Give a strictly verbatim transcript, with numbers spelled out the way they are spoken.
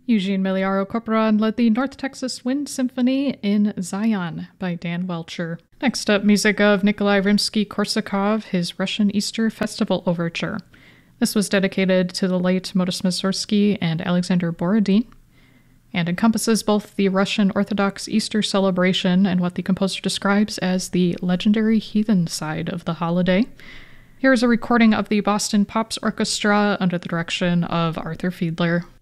Eugene Miliaro Corporon led the North Texas Wind Symphony in Zion by Dan Welcher. Next up, music of Nikolai Rimsky-Korsakov, his Russian Easter Festival Overture. This was dedicated to the late Modest Mussorgsky and Alexander Borodin, and encompasses both the Russian Orthodox Easter celebration and what the composer describes as the legendary heathen side of the holiday. Here's a recording of the Boston Pops Orchestra under the direction of Arthur Fiedler.